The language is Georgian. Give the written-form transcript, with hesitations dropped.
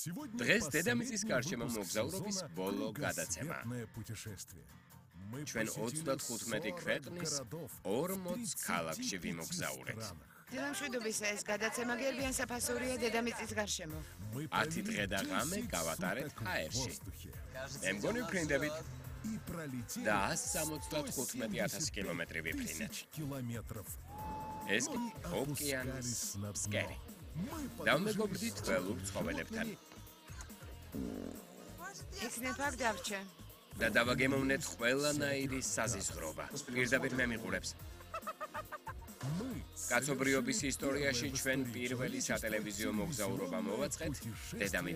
დღეს დედამიწის გარშემო მოგზაურობის ბოლო გადაცემა. ჩვენ 35 ქვეყნის 40 ქალაქში ვიმოგზაურეთ. დილამშვიდობის ეს გადაცემა გერბიან საფასურია დედამიწის გარშემო. 10 დღე და ღამე გავატარეთ ჰაერში. მე მგონი ვფრინდებით და 175,000 კილომეტრი ვიფრინეთ. ეს კი ოკეანის ფსკერი. დავმეგობრდით ველურ ცხოველებთან. იქნებ აქ დავრჩე. და დავაგემოვნეთ ყველანაირი საზიზღრობა. პირდაპირ მე მიყურებს. კაცობრიობის ისტორიაში ჩვენ პირველი სატელევიზიო მოგზაურობა მოვაწყეთ დედამიწის